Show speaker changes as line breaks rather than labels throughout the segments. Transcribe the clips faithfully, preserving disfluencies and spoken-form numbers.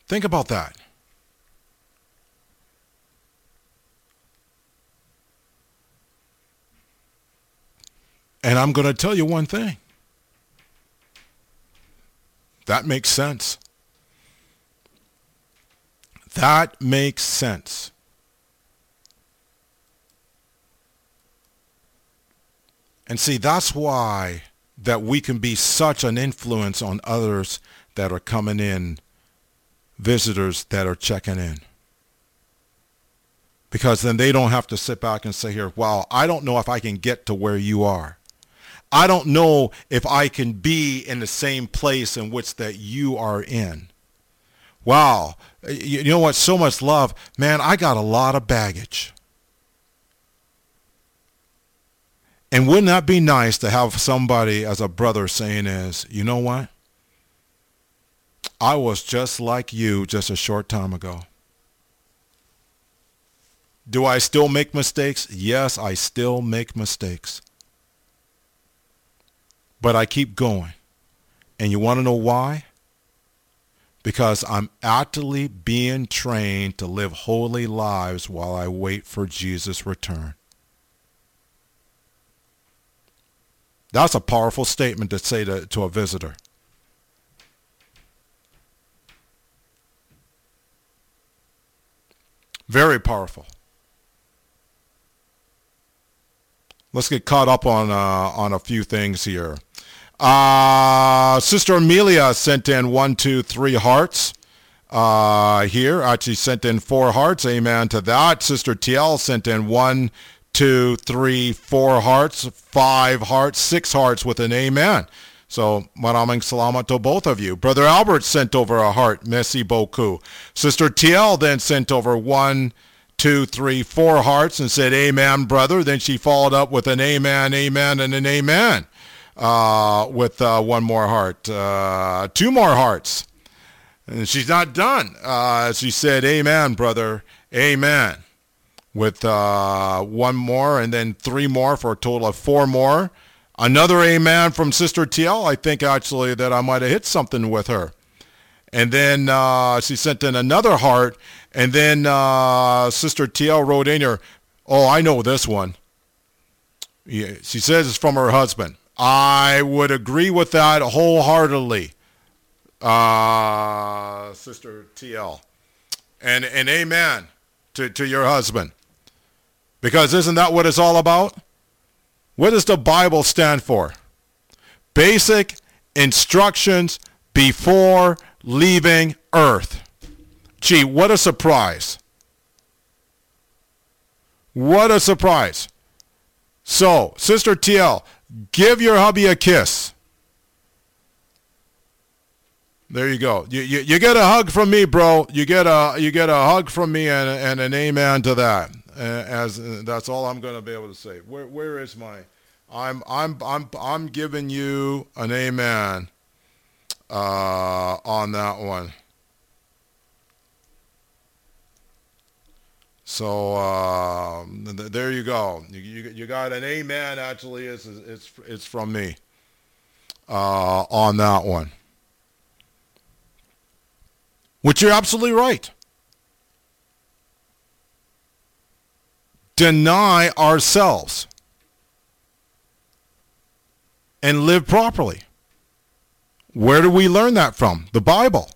Think about that. And I'm going to tell you one thing. That makes sense. That makes sense. And see, that's why that we can be such an influence on others that are coming in, visitors that are checking in. Because then they don't have to sit back and say here, well, I don't know if I can get to where you are. I don't know if I can be in the same place in which that you are in. Wow. You know what? So much love. Man, I got a lot of baggage. And wouldn't that be nice to have somebody as a brother saying is, you know what? I was just like you just a short time ago. Do I still make mistakes? Yes, I still make mistakes. But I keep going. And you want to know why? Because I'm actively being trained to live holy lives while I wait for Jesus' return. That's a powerful statement to say to, to a visitor. Very powerful. Let's get caught up on uh, on a few things here. Uh, Sister Amelia sent in one, two, three hearts uh, here. Actually sent in four hearts. Amen to that. Sister T L sent in one, two, three, four hearts, five hearts, six hearts with an amen. So, maraming salamat to both of you. Brother Albert sent over a heart. Merci beaucoup. Sister T L then sent over one, two, three, four hearts and said, amen, brother. Then she followed up with an amen, amen, and an amen uh, with uh, one more heart. Uh, two more hearts. And she's not done. Uh, she said, amen, brother, amen. With uh, one more and then three more for a total of four more. Another amen from Sister T L. I think actually that I might have hit something with her. And then uh, she sent in another heart. And then uh, Sister T L wrote in here, oh, I know this one. Yeah, she says it's from her husband. I would agree with that wholeheartedly, uh, Sister T L. And, and amen to, to your husband. Because isn't that what it's all about? What does the Bible stand for? Basic instructions before leaving earth. Gee, what a surprise. What a surprise. So, Sister T L, give your hubby a kiss. There you go. You, you, you get a hug from me, bro. You get a you get a hug from me and, and an amen to that. Uh, as uh, that's all I'm going to be able to say. Where where is my? I'm I'm I'm I'm giving you an amen uh, on that one. So uh, th- there you go. You, you you got an amen. Actually, it's it's it's from me uh, on that one. Which you're absolutely right. Deny ourselves and live properly. Where do we learn that from? The Bible.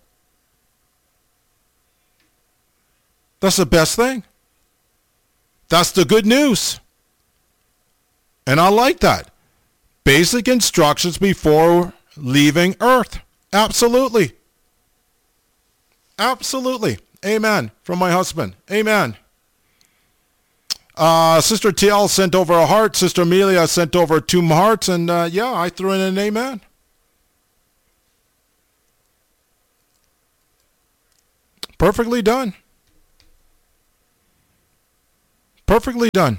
That's the best thing. That's the good news. And I like that. Basic instructions before leaving earth. Absolutely. Absolutely. Amen. From my husband. Amen. Uh, Sister T L sent over a heart. Sister Amelia sent over two hearts. And uh, yeah, I threw in an amen. Perfectly done. Perfectly done.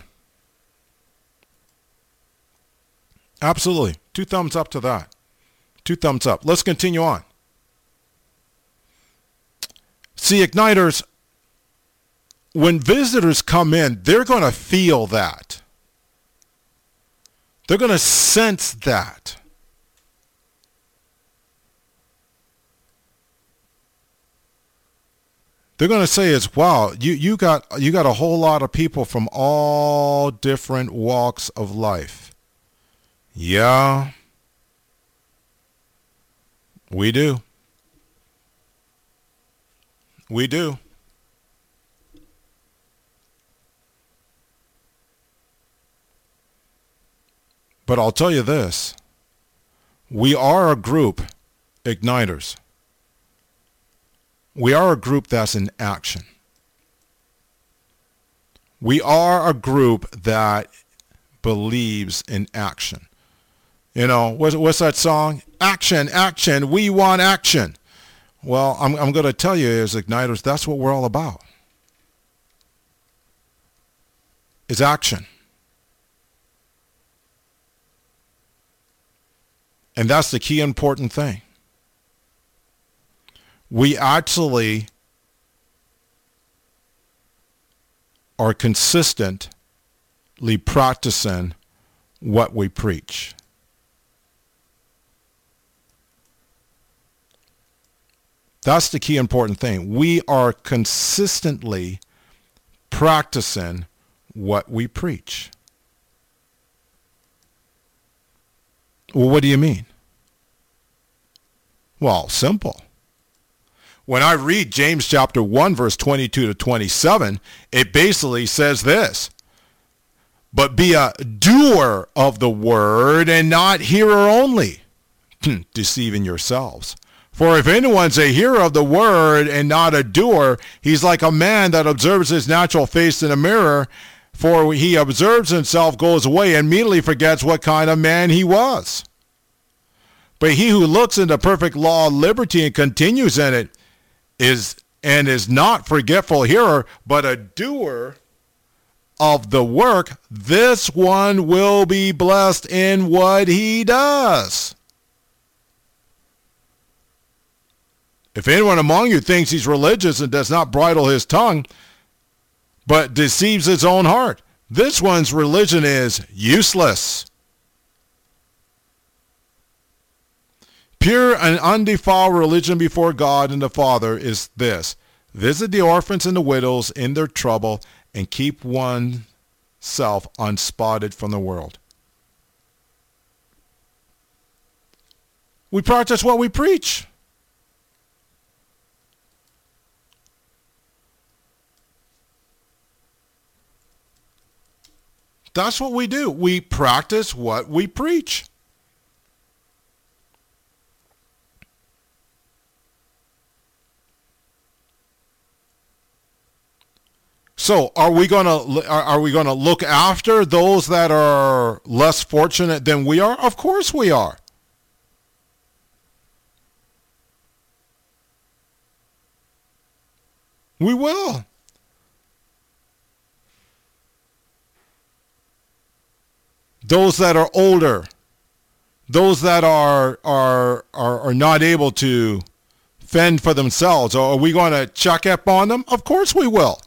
Absolutely. Two thumbs up to that. Two thumbs up. Let's continue on. See, Igniters, when visitors come in, they're going to feel that. They're going to sense that. They're going to say is, wow, you, you got you got a whole lot of people from all different walks of life. Yeah, we do. We do. But I'll tell you this. We are a group, igniters. We are a group that's in action. We are a group that believes in action. You know, what's, what's that song? Action, action, we want action. Well, I'm, I'm going to tell you as igniters, that's what we're all about. Is action. And that's the key important thing. We actually are consistently practicing what we preach. That's the key important thing. We are consistently practicing what we preach. Well, what do you mean? Well, simple. When I read James chapter one, verse twenty-two to twenty-seven, it basically says this: but be a doer of the word and not hearer only, deceiving yourselves. For if anyone's a hearer of the word and not a doer, he's like a man that observes his natural face in a mirror, for he observes himself, goes away, and immediately forgets what kind of man he was. But he who looks into perfect law of liberty and continues in it is and is not forgetful hearer, but a doer of the work, this one will be blessed in what he does. If anyone among you thinks he's religious and does not bridle his tongue, but deceives his own heart, this one's religion is useless. Pure and undefiled religion before God and the Father is this: visit the orphans and the widows in their trouble and keep oneself unspotted from the world. We practice what we preach. That's what we do. We practice what we preach. So, are we going to are we going to look after those that are less fortunate than we are? Of course we are. We will. Those that are older, those that are are are, are not able to fend for themselves, are we going to check up on them? Of course we will.